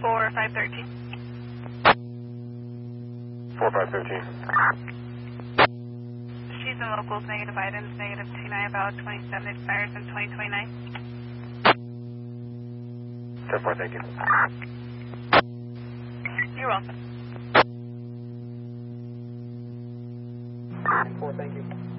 4513. 4513. She's in locals, negative items, negative 29, about 27, expires in 2029. 10-4, thank you. You're welcome. 4, thank you.